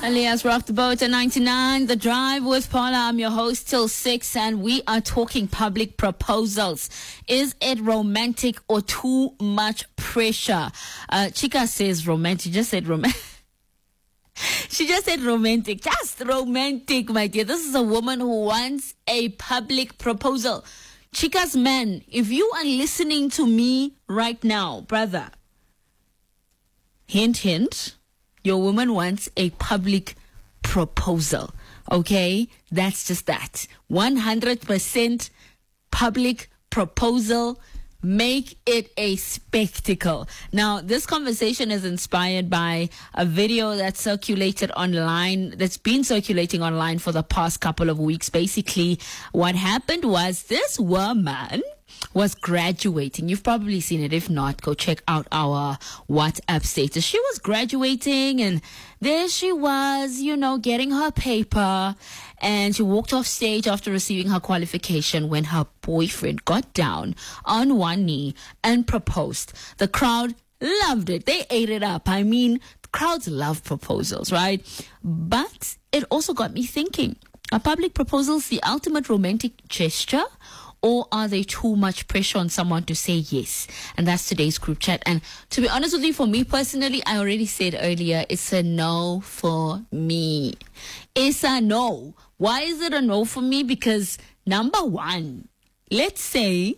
Alias Rock the Boat at 99, The Drive with Paula. I'm your host till 6, and we are talking public proposals. Is it romantic or too much pressure? Chica says romantic. Just said romantic. She just said romantic. Just romantic, my dear. This is a woman who wants a public proposal. Chica's man, if you are listening to me right now, brother, hint, hint, your woman wants a public proposal. Okay? That's just that. 100% public proposal. Make it a spectacle. Now, this conversation is inspired by a video that's circulated online, that's been circulating online for the past couple of weeks. Basically, what happened was this woman was graduating. You've probably seen it. If not, go check out our WhatsApp status. She was graduating, and there she was, getting her paper. And she walked off stage after receiving her qualification when her boyfriend got down on one knee and proposed. The crowd loved it. They ate it up. I mean, crowds love proposals, right? But it also got me thinking, are public proposals the ultimate romantic gesture? Or are they too much pressure on someone to say yes? And that's today's group chat. And to be honest with you, for me personally, I already said earlier, it's a no for me. It's a no. Why is it a no for me? Because number one, let's say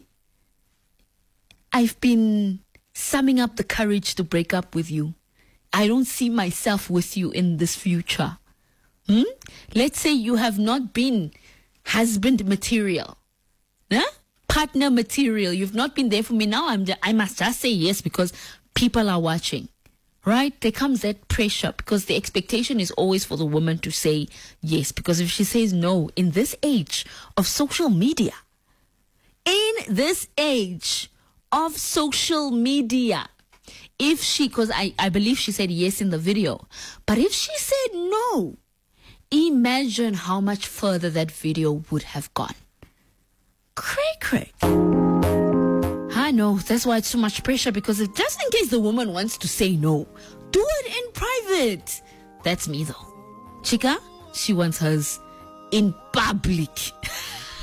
I've been summing up the courage to break up with you. I don't see myself with you in this future. Let's say you have not been husband material. Partner material. You've not been there for me. Now I must just say yes because people are watching. Right? There comes that pressure because the expectation is always for the woman to say yes. Because if she says no, in this age of social media, because I believe she said yes in the video, but if she said no, imagine how much further that video would have gone. Cray. I know, that's why it's too much pressure, because if just in case the woman wants to say no, do it in private. That's me though. Chica, she wants hers in public.